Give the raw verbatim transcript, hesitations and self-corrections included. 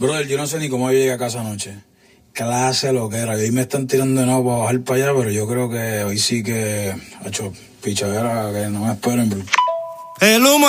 Brother, yo no sé ni cómo yo llegué a casa anoche. Clase lo que era. Hoy me están tirando de nuevo para bajar para allá, pero yo creo que hoy sí que, ha hecho pichadera, que no me esperen. Bro. El humo